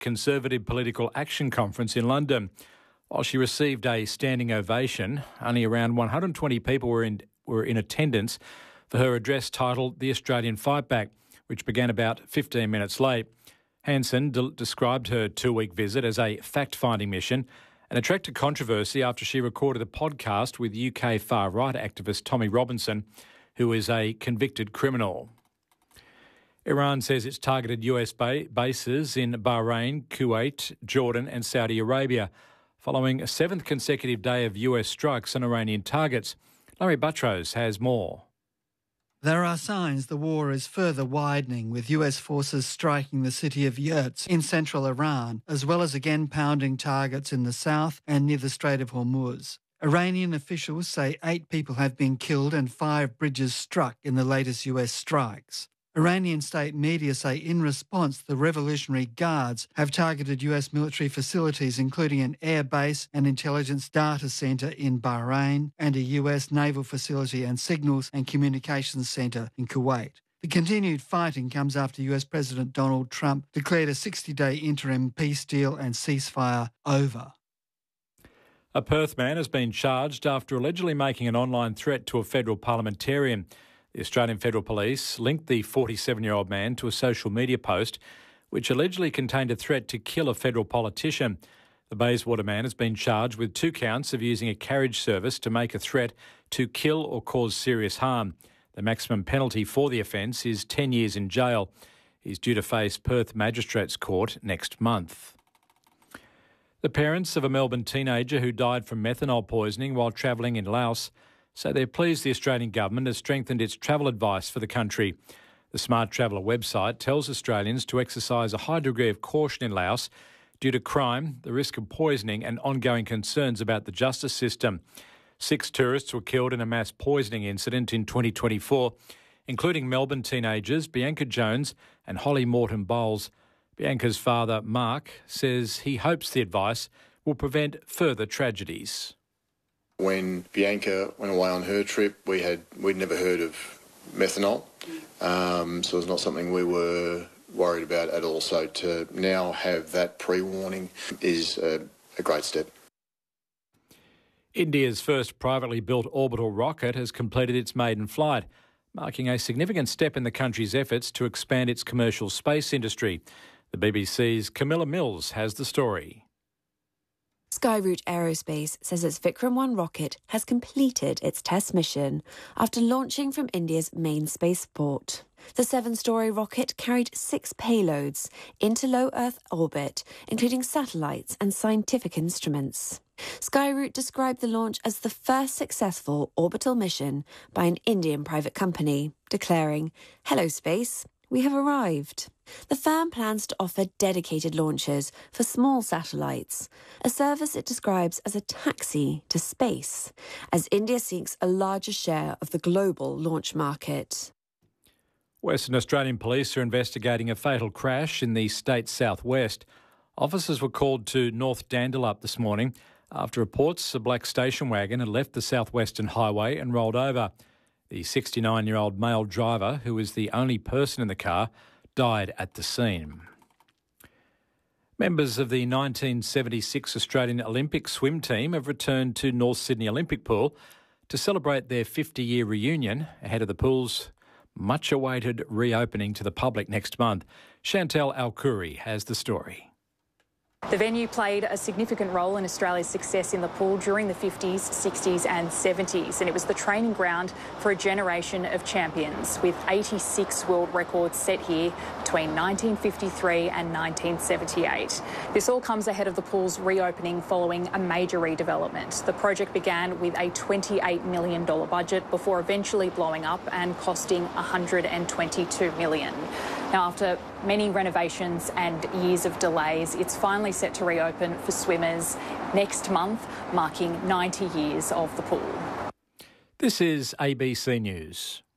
Conservative Political Action Conference in London. While she received a standing ovation, only around 120 people were in attendance for her address titled The Australian Fight Back, which began about 15 minutes late. Hanson described her 2-week visit as a fact-finding mission and attracted controversy after she recorded a podcast with UK far-right activist Tommy Robinson, who is a convicted criminal. Iran says it's targeted US bases in Bahrain, Kuwait, Jordan and Saudi Arabia, following a 7th consecutive day of US strikes on Iranian targets. Larry Buttrose has more. There are signs the war is further widening, with US forces striking the city of Yurts in central Iran, as well as again pounding targets in the south and near the Strait of Hormuz. Iranian officials say 8 people have been killed and 5 bridges struck in the latest US strikes. Iranian state media say in response, the Revolutionary Guards have targeted US military facilities, including an air base and intelligence data centre in Bahrain and a US naval facility and signals and communications centre in Kuwait. The continued fighting comes after US President Donald Trump declared a 60-day interim peace deal and ceasefire over. A Perth man has been charged after allegedly making an online threat to a federal parliamentarian. The Australian Federal Police linked the 47-year-old man to a social media post which allegedly contained a threat to kill a federal politician. The Bayswater man has been charged with 2 counts of using a carriage service to make a threat to kill or cause serious harm. The maximum penalty for the offence is 10 years in jail. He's due to face Perth Magistrates Court next month. The parents of a Melbourne teenager who died from methanol poisoning while travelling in Laos say they're pleased the Australian government has strengthened its travel advice for the country. The Smart Traveller website tells Australians to exercise a high degree of caution in Laos due to crime, the risk of poisoning and ongoing concerns about the justice system. 6 tourists were killed in a mass poisoning incident in 2024, including Melbourne teenagers Bianca Jones and Holly Morton Bowles. Bianca's father, Mark, says he hopes the advice will prevent further tragedies. When Bianca went away on her trip, we'd never heard of methanol, so it's not something we were worried about at all. So to now have that pre-warning is a great step. India's first privately built orbital rocket has completed its maiden flight, marking a significant step in the country's efforts to expand its commercial space industry. The BBC's Camilla Mills has the story. Skyroot Aerospace says its Vikram 1 rocket has completed its test mission after launching from India's main spaceport. The 7-storey rocket carried 6 payloads into low Earth orbit, including satellites and scientific instruments. Skyroot described the launch as the first successful orbital mission by an Indian private company, declaring, "Hello, space. We have arrived." The firm plans to offer dedicated launches for small satellites, a service it describes as a taxi to space, as India seeks a larger share of the global launch market. Western Australian police are investigating a fatal crash in the state's southwest. Officers were called to North Dandalup this morning after reports a black station wagon had left the southwestern highway and rolled over. The 69-year-old male driver, who was the only person in the car, died at the scene. Members of the 1976 Australian Olympic swim team have returned to North Sydney Olympic Pool to celebrate their 50-year reunion ahead of the pool's much-awaited reopening to the public next month. Chantal Alkuri has the story. The venue played a significant role in Australia's success in the pool during the 50s, 60s and 70s, and it was the training ground for a generation of champions, with 86 world records set here between 1953 and 1978. This all comes ahead of the pool's reopening following a major redevelopment. The project began with a $28 million budget before eventually blowing up and costing $122 million. Now, after many renovations and years of delays, it's finally set to reopen for swimmers next month, marking 90 years of the pool. This is ABC News.